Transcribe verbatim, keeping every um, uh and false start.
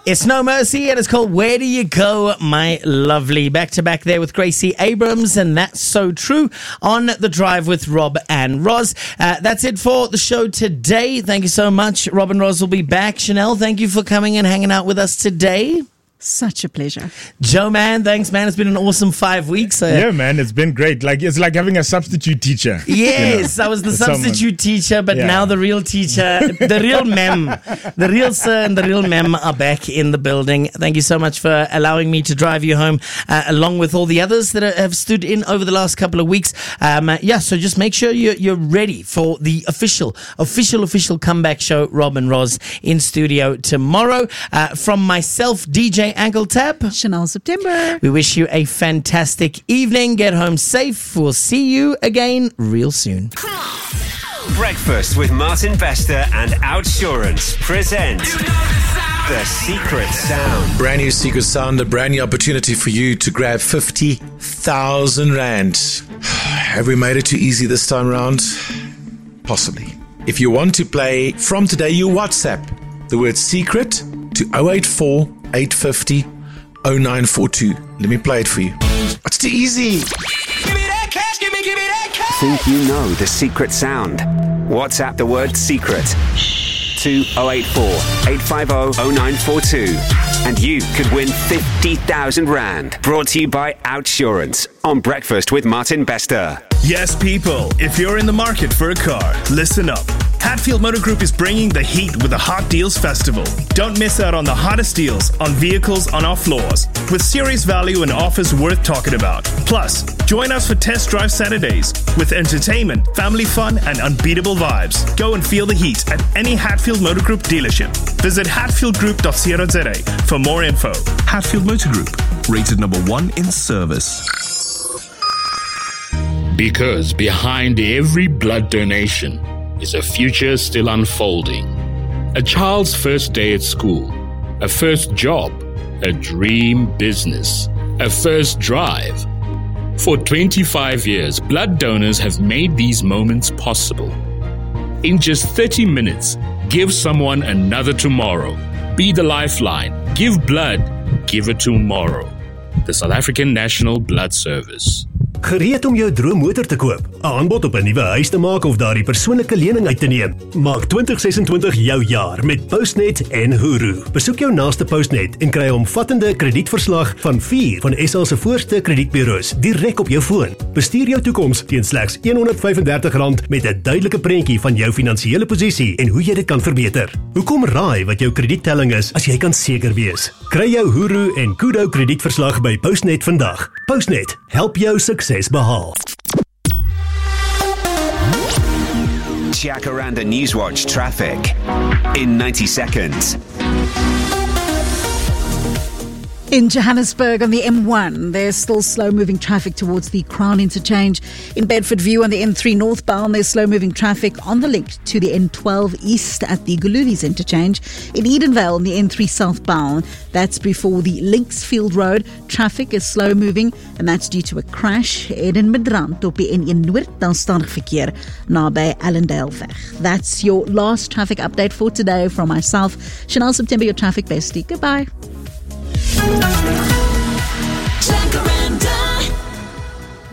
It's No Mercy, and it's called Where Do You Go, My Lovely? Back to back there with Gracie Abrams, and That's So True on The Drive with Rob and Roz. Uh, that's it for the show today. Thank you so much. Rob and Roz will be back. Chanel, thank you for coming and hanging out with us today. Such a pleasure. Joe, man, thanks, man. It's been an awesome five weeks. Uh, yeah, man, it's been great. Like it's like having a substitute teacher. Yes, you know, I was the substitute someone. teacher, but yeah. now the real teacher, the real mem, the real sir and the real mem are back in the building. Thank you so much for allowing me to drive you home, uh, along with all the others that have stood in over the last couple of weeks. Um, uh, yeah, so just make sure you're, you're ready for the official, official, official comeback show, Rob and Roz, in studio tomorrow. Uh, from myself, D J Ankle Tap, Chanel September. We wish you a fantastic evening. Get home safe. We'll see you again real soon. Breakfast with Martin Bester and Outsurance present The Secret Sound. Brand new Secret Sound, a brand new opportunity for you to grab fifty thousand rand. Have we made it too easy this time around? Possibly. If you want to play from today, you WhatsApp the word secret to zero eight four, eight five zero, zero nine four two. Let me play it for you. It's too easy. Give me that cash, give me, give me that cash. Think you know the secret sound? WhatsApp the word secret to zero eight four, eight five zero, zero nine four two. And you could win fifty thousand rand. Brought to you by Outsurance on Breakfast with Martin Bester. Yes, people, if you're in the market for a car, listen up. Hatfield Motor Group is bringing the heat with the Hot Deals Festival. Don't miss out on the hottest deals on vehicles on our floors, with serious value and offers worth talking about. Plus, join us for Test Drive Saturdays with entertainment, family fun, and unbeatable vibes. Go and feel the heat at any Hatfield Motor Group dealership. Visit hatfield group dot co dot za for more info. Hatfield Motor Group, rated number one in service. Because behind every blood donation is a future still unfolding. A child's first day at school, a first job, a dream business, a first drive. For twenty-five years, blood donors have made these moments possible. In just thirty minutes, give someone another tomorrow. Be the lifeline. Give blood. Give it tomorrow. The South African National Blood Service. Gereed om jou droommotor te koop, 'n aanbod op 'n nuwe huis te maak of daardie persoonlike lening uit te neem. Maak twintig sesentwintig jou jaar met Postnet en Huru. Besoek jou naaste Postnet en kry 'n omvattende kredietverslag van vier van S A se voorste kredietbureaus direk op jou foon. Bestuur jou toekoms teen slegs honderd vyf en dertig rand met 'n duidelike prentjie van jou finansiële posisie en hoe jy dit kan verbeter. Hoekom raai wat jou krediettelling is as jy kan seker wees? Kry jou Huru en Kudo kredietverslag by Postnet vandag. Postnet, help jou sukses behaal. Jacaranda Newswatch traffic in ninety seconds. In Johannesburg on the M one, there's still slow-moving traffic towards the Crown Interchange. In Bedford View on the N three northbound, there's slow-moving traffic on the link to the N twelve east at the Gululis Interchange. In Edenvale on the N three southbound, that's before the Linksfield Road. Traffic is slow-moving, and that's due to a crash. En in Midrand op die N een Noord, dan stadig verkeer naby Allendaleweg. That's your last traffic update for today from myself, Chanel September, your traffic bestie. Goodbye.